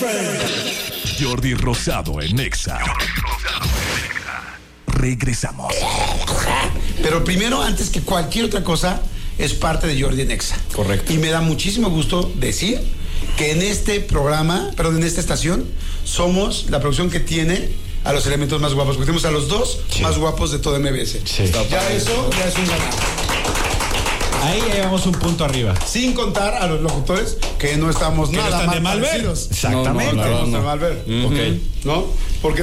Jordi Rosado en Exa. Regresamos. Pero primero, antes que cualquier otra cosa, es parte de Jordi en Exa. Correcto. Y me da muchísimo gusto decir que en este programa, perdón, en esta estación, somos la producción que tiene a los elementos más guapos, porque tenemos a los dos más guapos de todo MBS. Sí. Ya eso, ya es un ganado. Ahí ya llevamos un punto arriba. Sin contar a los locutores que no estamos nada están mal de mal ver. parecidos. Exactamente. No estamos de mal ver. Ok. ¿No? Porque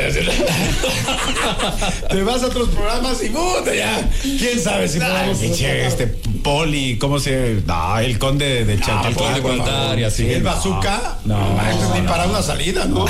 te vas a otros programas y puta ya. ¿Quién sabe si podemos? Pinche Poli, ¿cómo se...? No, el conde de Chantepol. el conde de contar y así. El bazooka. No, ni para una salida, ¿no?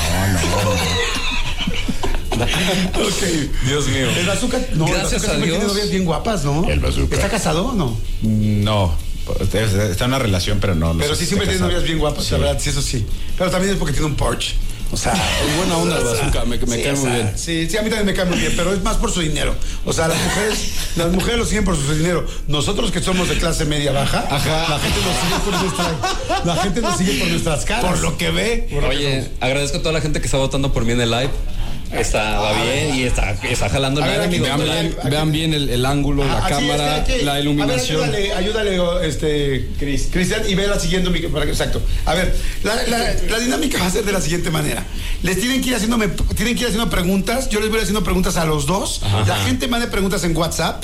Ok. Dios mío. El bazooka, no, Gracias el bazooka a siempre Dios. tiene novias bien guapas, ¿no? El bazooka. ¿Está casado o no? No, está en una relación, pero no. Pero sí siempre tiene novias bien guapas, la verdad, sí, eso sí. Pero también es porque tiene un Porsche. O sea, Es buena onda el bazooka, me sí, cae muy bien. Sí, a mí también me cae muy bien, pero es más por su dinero. O sea, las mujeres lo siguen por su dinero. Nosotros que somos de clase media baja, la gente nos sigue por nuestras caras. Por lo que ve. Oye, agradezco a toda la gente que está votando por mí en el live. Va bien y está jalando el A ver, aire, aquí amigos. vean bien el ángulo, la cámara, la iluminación. A ver, ayúdale, Cristian, y vela siguiendo. Exacto. A ver, la dinámica va a ser de la siguiente manera. Les tienen que ir haciendo preguntas. Yo les voy haciendo preguntas a los dos. Ajá. La gente mande preguntas en WhatsApp.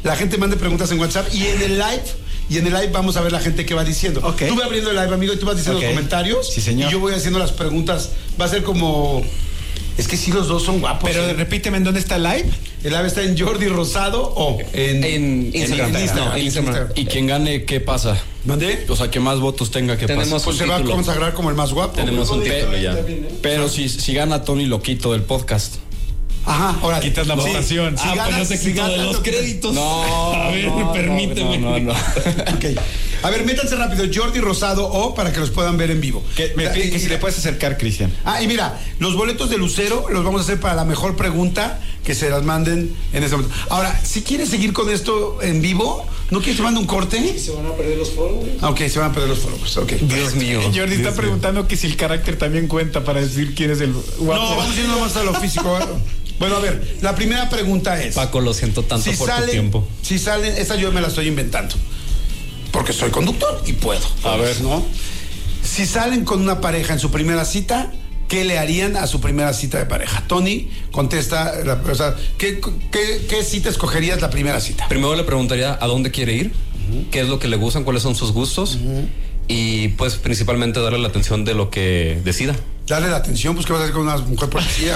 Y en el live vamos a ver la gente que va diciendo. Ok. Tú ve abriendo el live, amigo, y tú vas diciendo los comentarios. Sí, señor. Y yo voy haciendo las preguntas. Va a ser como... Es que sí, los dos son guapos. Pero repíteme, ¿en dónde está el live? El live está en Jordi Rosado o En Instagram. Instagram. En Instagram. Y quien gane, ¿qué pasa? ¿Dónde? O sea, que más votos tenga, ¿qué Tenemos pasa? Pues se va a título. consagrar como el más guapo. Tenemos un título ya. Pero si gana Tony, lo quito del podcast. Ajá, ahora. Quitas la votación. Si ganas, pues yo te si quito de ganas, los lo- créditos. No. A ver, permíteme. No. Ok. A ver, métanse rápido, Jordi Rosado o para que los puedan ver en vivo. Que me piden que si le puedes acercar, Cristian. Ah, y mira, los boletos de Lucero los vamos a hacer para la mejor pregunta que se las manden en este momento. Ahora, si quieres seguir con esto en vivo, ¿no quieres que mande un corte? Se van a perder los followers. Ok, se van a perder los followers. Ok. Dios mío. Jordi está preguntando que si el carácter también cuenta para decir quién es el guapo. No, vamos yendo más a lo físico. Bueno, a ver, la primera pregunta es... Paco, lo siento tanto por tu tiempo. Si salen, esta yo me la estoy inventando. Porque soy conductor y puedo. A ver. ¿no? Si salen con una pareja en su primera cita, ¿qué le harían a su primera cita de pareja? Tony contesta, o sea, ¿qué cita escogerías la primera cita? Primero le preguntaría a dónde quiere ir, qué es lo que le gustan, cuáles son sus gustos y pues principalmente darle la atención de lo que decida. Darle la atención, pues ¿qué vas a hacer con una mujer policía?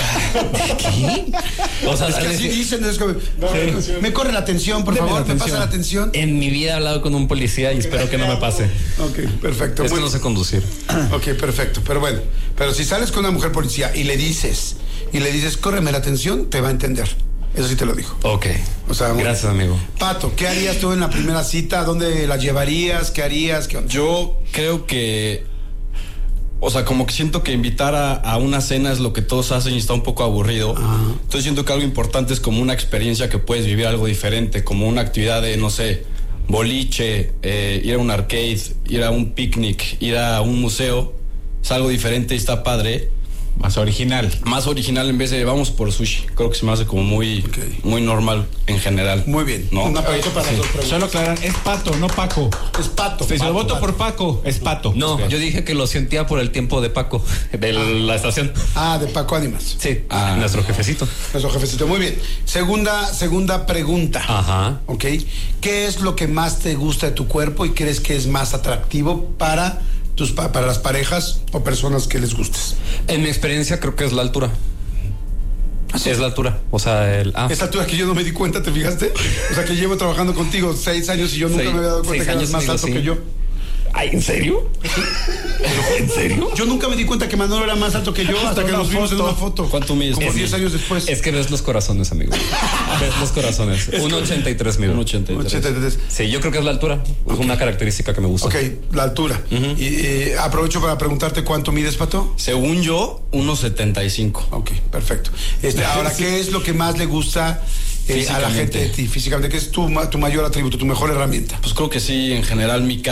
O sea, Es que así dicen, es como, me corre la atención, por favor, me pasa la atención. en mi vida he hablado con un policía y espero que no me pase. Ok, perfecto. Es que Muy- no sé conducir. Ok, perfecto. Pero bueno, pero si sales con una mujer policía y le dices, córreme la atención, te va a entender. Eso sí te lo dijo. Ok. O sea, Gracias, amigo. Pato, ¿qué harías tú en la primera cita? ¿Dónde la llevarías? ¿Qué harías? ¿Qué onda? Yo creo que... O sea, como que siento que invitar a una cena es lo que todos hacen y está un poco aburrido. Entonces siento que algo importante es como una experiencia que puedes vivir algo diferente, como una actividad de, no sé, boliche, ir a un arcade, ir a un picnic, ir a un museo. Es algo diferente y está padre. Más original. Más original en vez de vamos por sushi. Creo que se me hace como muy normal en general. Muy bien. ¿No? Un aplauso para las dos preguntas. Solo aclarar, es Pato, no Paco. Es Pato. Si lo voto Pato. por Paco, es Pato. No, yo dije que lo sentía por el tiempo de Paco, de la estación. Ah, de Paco Ánimas. Sí, nuestro jefecito. Nuestro jefecito. Muy bien. Segunda pregunta. Ajá. ¿Ok? ¿Qué es lo que más te gusta de tu cuerpo y crees que es más atractivo para las parejas o personas que les gustes? En mi experiencia creo que es la altura. Es la altura. O sea, Esta altura que yo no me di cuenta, ¿te fijaste? O sea, que llevo trabajando contigo 6 años y yo nunca me había dado cuenta 6 que eras años, más amigo, alto sí. que yo. Ay, ¿en serio? ¿En serio? Yo nunca me di cuenta que Manolo era más alto que yo hasta que nos vimos en una foto. ¿Cuánto mides? Como Es- 10 años después. Es que ves los corazones, amigo. Ves los corazones. 1.83 mido. 1.83. 83. Sí, yo creo que es la altura. Es una característica que me gusta. Ok, la altura. Y aprovecho para preguntarte cuánto mides, Pato. Según yo, 1.75. Ok, perfecto. Ahora, ¿qué es lo que más le gusta a la Físicamente. gente de ti físicamente? ¿Qué es tu mayor atributo, tu mejor herramienta? Pues creo que sí, en general mi cara.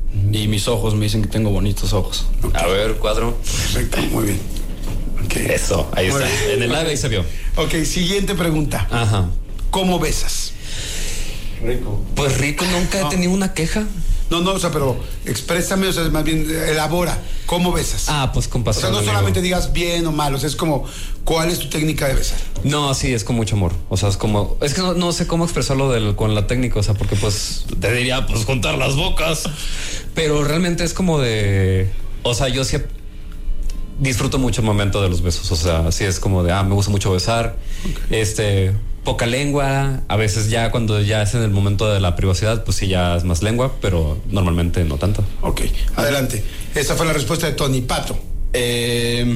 Y mis ojos me dicen que tengo bonitos ojos. A ver, cuadro. Perfecto, muy bien. Okay. Eso, ahí Muy está. bien. En el live ahí se vio. Ok, siguiente pregunta. Ajá. ¿Cómo besas? Pues rico, nunca he tenido una queja. No, o sea, pero exprésame, o sea, más bien elabora. ¿Cómo besas? Ah, pues con O sea, pasión. no amigo. solamente digas bien o mal, o sea, es como, ¿cuál es tu técnica de besar? No, sí, es con mucho amor. O sea, es como. Es que no sé cómo expresarlo con la técnica, o sea, porque pues te diría, pues contar las bocas. Pero realmente es como de. O sea, yo sí disfruto mucho el momento de los besos. O sea, sí es como de, me gusta mucho besar. Okay. Poca lengua. A veces ya cuando ya es en el momento de la privacidad, pues sí ya es más lengua, pero normalmente no tanto. Ok, adelante. Esa fue la respuesta de Tony. Pato. Pues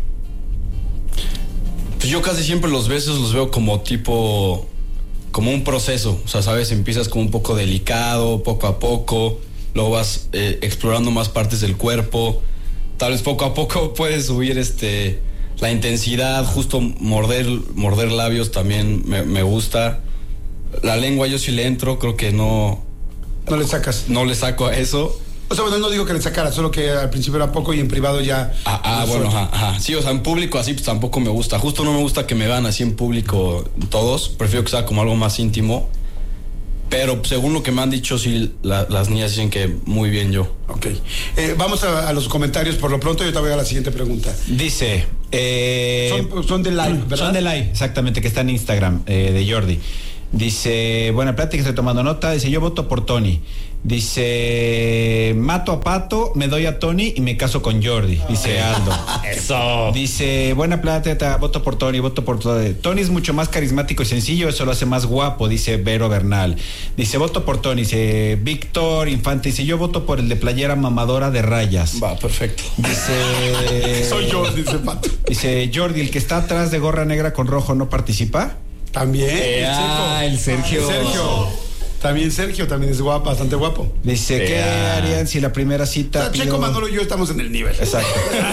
yo casi siempre los besos los veo como como un proceso. O sea, sabes, empiezas como un poco delicado, poco a poco, luego vas explorando más partes del cuerpo. Tal vez poco a poco puedes subir la intensidad, justo morder labios también me gusta. La lengua yo sí le entro, creo que no le sacas. No le saco a eso. O sea, bueno, no digo que le sacara, solo que al principio era poco y en privado ya. Bueno, ajá. Sí, o sea, en público así pues tampoco me gusta. Justo no me gusta que me vean así en público todos. Prefiero que sea como algo más íntimo. Pero según lo que me han dicho, sí, las niñas dicen que muy bien yo. Ok. Vamos a los comentarios por lo pronto. Yo te voy a la siguiente pregunta. Dice... son de live, ¿verdad? Son de live, exactamente, que está en Instagram, de Jordi. Dice, buena plática, estoy tomando nota. Dice, yo voto por Tony. Dice, mato a Pato, me doy a Tony y me caso con Jordi. Dice Aldo. Eso. Dice, buena plática, voto por Tony, voto por Tony. Tony es mucho más carismático y sencillo, eso lo hace más guapo, dice Vero Bernal. Dice, voto por Tony. Dice, Víctor Infante, dice, yo voto por el de playera mamadora de rayas. Va, perfecto. Dice... Soy yo, dice Pato. Dice, Jordi, el que está atrás de gorra negra con rojo, ¿no participa? También. El Sergio. También Sergio, también es guapo, bastante guapo. Dice, ¿qué harían si la primera cita... Checo, Manolo y yo estamos en el nivel. Exacto.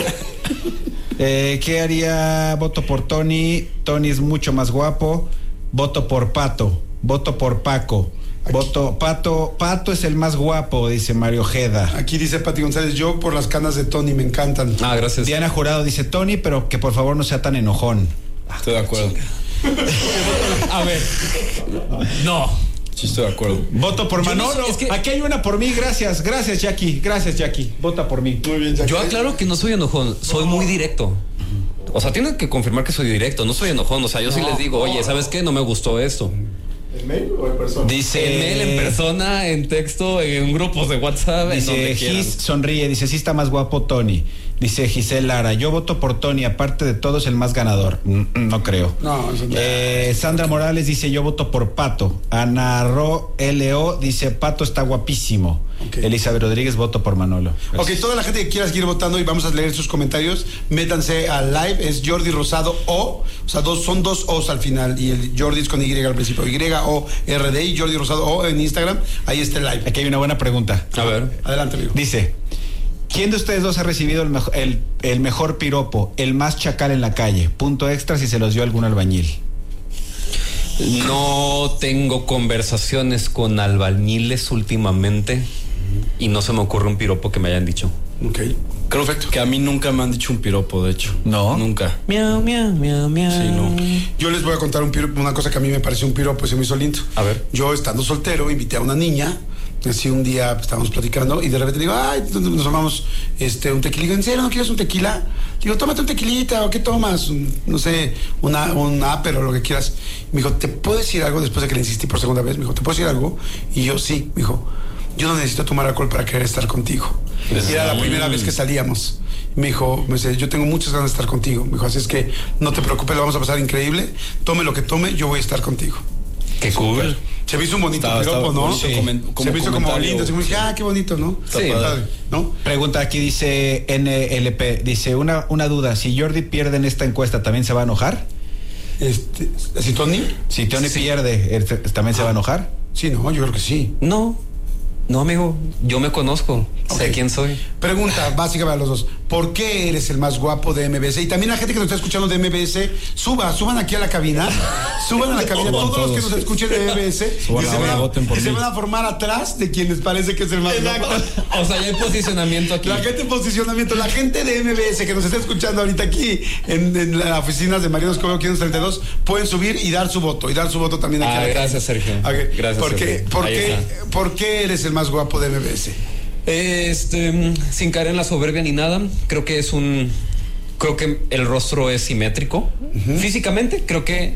¿Qué haría? Voto por Tony. Tony es mucho más guapo. Voto por Pato. Voto por Paco. Voto Pato es el más guapo, dice Mario Ojeda. Aquí dice Pati González, yo por las canas de Tony, me encantan. Gracias. Diana Jurado dice, Tony, pero que por favor no sea tan enojón. Estoy de acuerdo. A ver. No. Sí, estoy de acuerdo. Voto por Manolo. No, es que... Aquí hay una por mí, gracias Jackie. Gracias, Jackie. Vota por mí. Muy bien, Jackie. Yo aclaro que no soy enojón, soy muy directo. O sea, tienen que confirmar que soy directo, no soy enojón. O sea, yo sí les digo, oye, ¿sabes qué? No me gustó esto. ¿En mail o en persona? Dice... En mail, en persona, en texto, en grupos de WhatsApp, en donde Dice quieran. Gis sonríe, dice, sí está más guapo Tony. Dice Giselle Lara, yo voto por Tony, aparte de todos el más ganador. No creo. No, eso no. Sandra Morales dice, yo voto por Pato. Ana Ro LO dice, Pato está guapísimo. Okay. Elizabeth Rodríguez, voto por Manolo. Gracias. Ok, toda la gente que quiera seguir votando y vamos a leer sus comentarios, métanse al live, es Jordi Rosado O sea, son dos O's al final y el Jordi es con Y al principio, YORDI, Jordi Rosado O en Instagram, ahí está el live. Aquí hay una buena pregunta. A ver. Adelante, amigo. Dice, ¿quién de ustedes dos ha recibido el mejor piropo, el más chacal en la calle? Punto extra si se los dio algún albañil. No tengo conversaciones con albañiles últimamente y no se me ocurre un piropo que me hayan dicho. Ok. Perfecto. Que a mí nunca me han dicho un piropo, de hecho. ¿No? Nunca. Miau, miau, miau, miau. Sí, no. Yo les voy a contar una cosa que a mí me pareció un piropo y se me hizo lindo. A ver. Yo, estando soltero, invité a una niña. Así un día estábamos platicando y de repente digo, ay, nos tomamos un tequila. Digo, ¿en serio no quieres un tequila? Digo, tómate un tequilita, ¿o qué tomas? No sé, un ápero o lo que quieras. Me dijo, ¿te puedo decir algo? Después de que le insistí por segunda vez, me dijo, ¿te puedo decir algo? Y yo, sí. Me dijo, yo no necesito tomar alcohol para querer estar contigo. Y era la primera vez que salíamos. Me dijo, yo tengo muchas ganas de estar contigo. Me dijo, así es que no te preocupes, lo vamos a pasar increíble. Tome lo que tome, yo voy a estar contigo. Qué cool. Se me hizo un bonito piropo, ¿no? Sí. Se me hizo como lindo. Se me dije, qué bonito, ¿no? Sí. Padre, ¿no? Pregunta aquí, dice NLP, dice, una duda, si Jordi pierde en esta encuesta, ¿también se va a enojar? ¿Si Tony? Si Tony pierde, ¿también se va a enojar? Sí, no, yo creo que sí. No, amigo, yo me conozco, sé quién soy. Pregunta básica para los dos. ¿por qué eres el más guapo de MBS? Y también la gente que nos está escuchando de MBS, suban aquí a la cabina, suban a la cabina todos los que nos escuchen de MBS y se van a formar atrás de quien les parece que es el más guapo. O sea, ya hay posicionamiento aquí. La gente en posicionamiento, la gente de MBS que nos está escuchando ahorita aquí en las oficinas de Mariano Escobedo 532, pueden subir y dar su voto también aquí. Gracias, Sergio. Okay. Gracias, ¿Por qué eres el más guapo de MBS? Sin caer en la soberbia ni nada, creo que el rostro es simétrico. Físicamente, creo que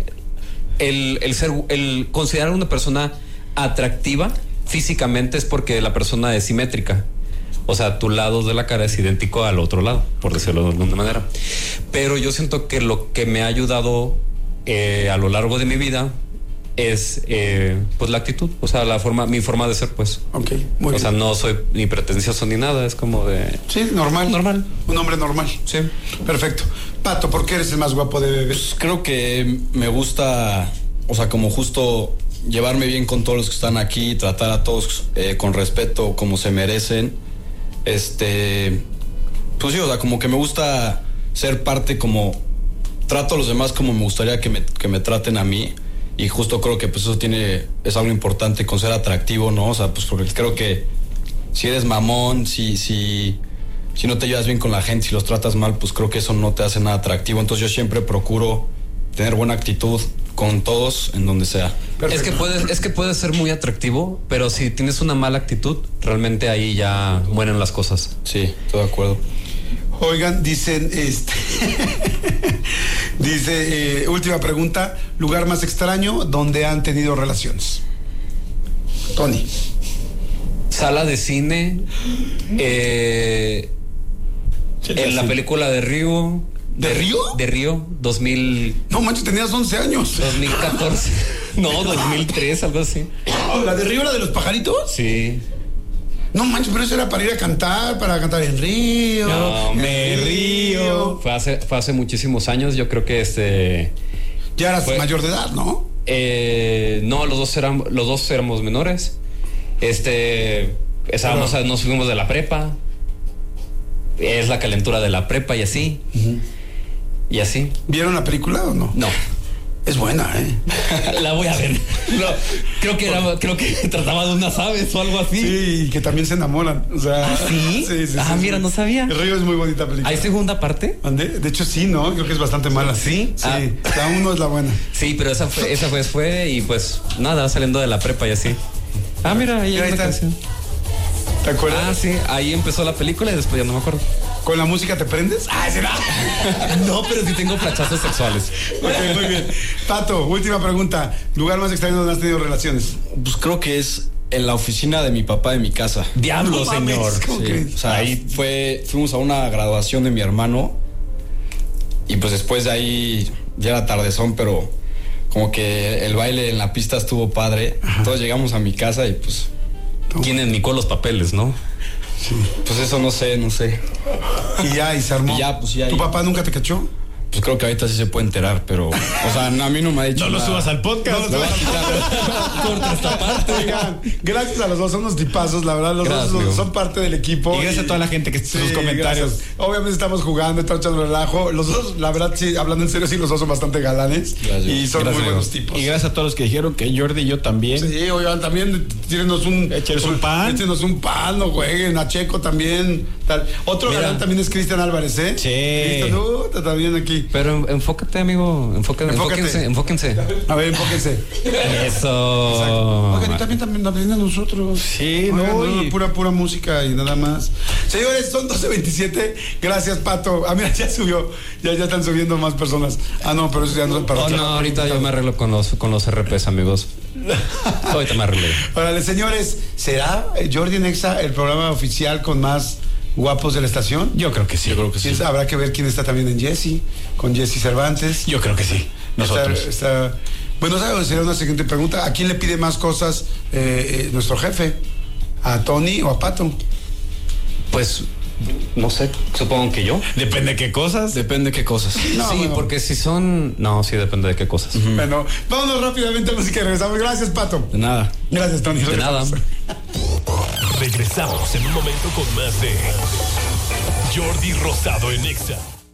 el considerar a una persona atractiva físicamente es porque la persona es simétrica. O sea, tu lado de la cara es idéntico al otro lado, por decirlo de alguna manera. Pero yo siento que lo que me ha ayudado a lo largo de mi vida es pues la actitud, o sea, mi forma de ser, pues. Ok, muy bien. O sea, no soy ni pretencioso ni nada, es como de... Sí, normal. Un hombre normal. Sí. Perfecto. Pato, ¿por qué eres el más guapo de MBS? Pues creo que me gusta, o sea, como justo llevarme bien con todos los que están aquí, tratar a todos con respeto, como se merecen. Pues sí, o sea, como que me gusta ser parte, como trato a los demás como me gustaría que me traten a mí. Y justo creo que pues eso es algo importante con ser atractivo, ¿no? O sea, pues porque creo que si eres mamón, si no te llevas bien con la gente, si los tratas mal, pues creo que eso no te hace nada atractivo. Entonces yo siempre procuro tener buena actitud con todos en donde sea. Es que puedes ser muy atractivo, pero si tienes una mala actitud, realmente ahí ya mueren las cosas. Sí, estoy de acuerdo. Oigan, dicen, dice, última pregunta, lugar más extraño donde han tenido relaciones. Tony. Sala de cine, en la película de Río. ¿De Río? De Río, 2000. No manches, tenías 11 años. 2014. No, 2003, algo así. ¿La de Río, la de los pajaritos? Sí. No manches, pero eso era para ir a cantar, en Río. No, me río. Fue hace muchísimos años, yo creo que Ya eras mayor de edad, ¿no? No, los dos éramos menores. Nos fuimos de la prepa. Es la calentura de la prepa y así. Y así. ¿Vieron la película o no? No. Es buena, La voy a ver. No, creo que trataba de unas aves o algo así. Sí, que también se enamoran. O sea, ¿sí? Sí. Mira, no sabía. El Río es muy bonita película. ¿Hay segunda parte? De hecho, sí, ¿no? Creo que es bastante mala. ¿Sí? Sí. La 1 es la buena. Sí, pero esa fue y pues nada, saliendo de la prepa y así. Mira, ahí hay una canción. ¿Te acuerdas? Sí, ahí empezó la película y después ya no me acuerdo. ¿Con la música te prendes? ¿Será? No, pero sí tengo flachazos sexuales. Ok, muy bien. Pato, última pregunta. ¿Lugar más extraño donde has tenido relaciones? Pues creo que es en la oficina de mi papá de mi casa. Diablo, no, señor. Sí. O sea, ahí fuimos a una graduación de mi hermano y pues después de ahí ya era tardezón, pero como que el baile en la pista estuvo padre. Todos llegamos a mi casa y pues... ¿Quién enmicó los papeles, no? Sí. Pues eso no sé. Y se armó. ¿Tu papá nunca te cachó? Pues creo que ahorita sí se puede enterar, pero... O sea, a mí no me ha dicho No nada. lo subas al podcast. No lo subas Corta esta parte. Oigan, gracias a los dos, son unos tipazos, la verdad, los dos son parte del equipo. Y gracias a toda la gente que sus comentarios. Gracias. Obviamente estamos jugando, estamos echando relajo. Los dos, la verdad, sí, hablando en serio, sí, los dos son bastante galanes. Gracias. Y son muy buenos tipos. Y gracias a todos los que dijeron que Jordi y yo también. Sí, oigan, también tírenos Échenos un pan. Échenos un pan, no jueguen. A Checo también. Tal. Otro galán también es Cristian Álvarez, ¿eh? Sí. Cristian, también aquí. Pero enfócate, amigo. Enfóquense. A ver, enfóquense. Eso. Oigan, y también a nosotros. Sí, Oigan, no. pura música y nada más. Señores, son 12:27. Gracias, Pato. Mira, ya subió. Ya están subiendo más personas. No, pero eso ya no es para No, ahorita yo me arreglo con los RPs, amigos. Ahorita me arreglo. Órale, señores, ¿será Jordi en Exa el programa oficial con más guapos de la estación? Yo creo que sí. Habrá que ver quién está también en Jesse, con Jesse Cervantes. Yo creo que sí. Nosotros. Bueno, será una siguiente pregunta. ¿A quién le pide más cosas nuestro jefe? ¿A Tony o a Pato? Pues no sé, supongo que yo. Depende de qué cosas. Depende de qué cosas. No, sí, bueno. porque si son... No, sí, depende de qué cosas. Bueno, vámonos rápidamente a música y regresamos. Gracias, Pato. De nada. Gracias, Tony. De nada. Regresamos en un momento con más de Jordi Rosado en Exa.